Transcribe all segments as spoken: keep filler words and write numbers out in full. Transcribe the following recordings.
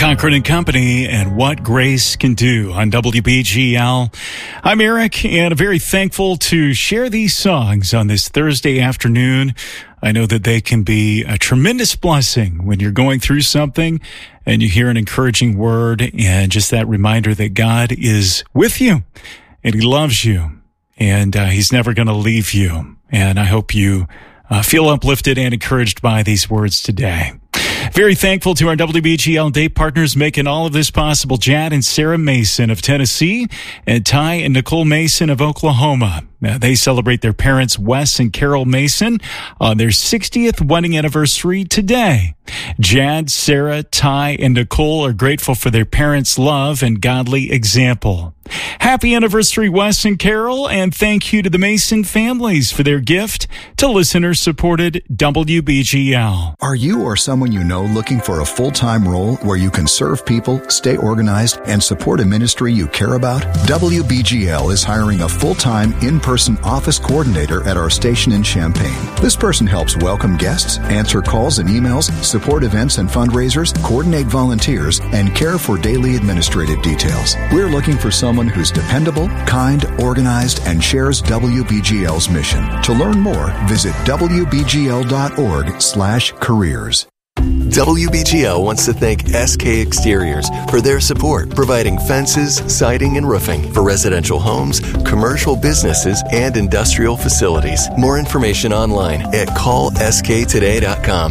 Cochran and Company and What Grace Can Do on W B G L. I'm Eric, and I'm very thankful to share these songs on this Thursday afternoon. I know that they can be a tremendous blessing when you're going through something and you hear an encouraging word and just that reminder that God is with you and He loves you and uh, He's never going to leave you. And I hope you uh, feel uplifted and encouraged by these words today. Very thankful to our W B G L Day partners making all of this possible. Jad and Sarah Mason of Tennessee and Ty and Nicole Mason of Oklahoma. Now, they celebrate their parents, Wes and Carol Mason, on their sixtieth wedding anniversary today. Jad, Sarah, Ty, and Nicole are grateful for their parents' love and godly example. Happy anniversary, Wes and Carol, and thank you to the Mason families for their gift to listener-supported W B G L. Are you or someone you know looking for a full-time role where you can serve people, stay organized, and support a ministry you care about? W B G L is hiring a full-time, in-person office coordinator at our station in Champaign. This person helps welcome guests, answer calls and emails, support events and fundraisers, coordinate volunteers, and care for daily administrative details. We're looking for someone who's dependable, kind, organized, and shares W B G L's mission. To learn more, visit W B G L dot org slash careers. W B G L wants to thank S K Exteriors for their support, providing fences, siding, and roofing for residential homes, commercial businesses, and industrial facilities. More information online at call S K today dot com.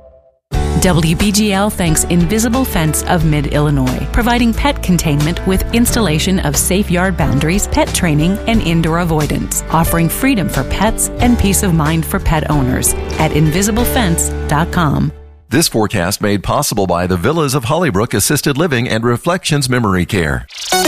W B G L thanks Invisible Fence of Mid-Illinois, providing pet containment with installation of safe yard boundaries, pet training, and indoor avoidance, offering freedom for pets and peace of mind for pet owners at invisible fence dot com. This forecast made possible by the Villas of Hollybrook Assisted Living and Reflections Memory Care.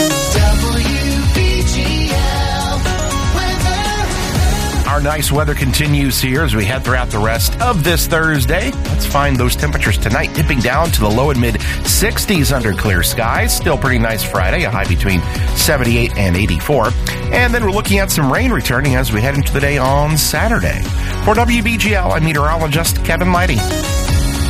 Our nice weather continues here as we head throughout the rest of this Thursday. Let's find those temperatures tonight dipping down to the low and mid sixties under clear skies. Still pretty nice Friday, a high between seventy-eight and eighty-four. And then we're looking at some rain returning as we head into the day on Saturday. For W B G L, I'm meteorologist Kevin Lighty.